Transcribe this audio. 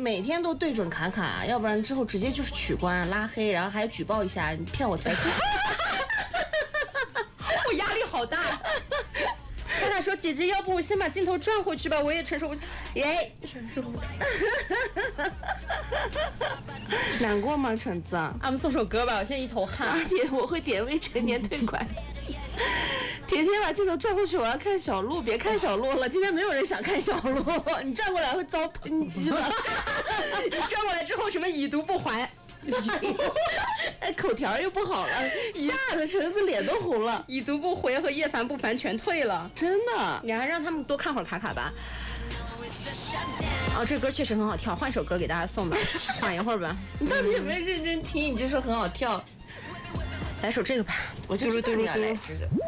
每天都对准卡卡，要不然之后直接就是取关拉黑，然后还举报一下，你骗我财产。 我压力好大。卡卡说：“姐姐，要不我先把镜头转回去吧，我也承受不。”耶，承受不了。 难过吗，橙子？ 我们送首歌吧，我现在一头汗。 我会点未成年退款。甜甜把镜头转过去，我要看小鹿，别看小鹿了，今天没有人想看小鹿，你转过来会遭抨击的。 你转过来之后什么已读不还？ 口条又不好了，吓得橙子脸都红了。 已读不回和叶凡不凡全退了， 真的。 你还让他们多看会儿卡卡吧。这歌确实很好跳，换首歌给大家送吧，缓一会儿吧。 你到底有没有认真听？你就说很好跳， 来首这个吧， 我就知道你要来这个。